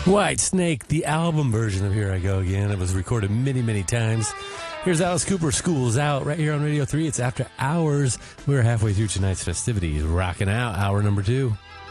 White Snake, the album version of Here I Go Again. It was recorded many, many times. Here's Alice Cooper, School's Out, right here on Radio 3. It's After Hours. We're halfway through tonight's festivities. Rocking out, hour number 2.